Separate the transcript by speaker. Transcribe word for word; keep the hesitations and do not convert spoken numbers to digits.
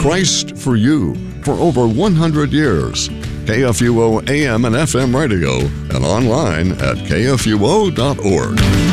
Speaker 1: Christ for you for over one hundred years. K F U O A M and F M radio and online at K F U O dot org.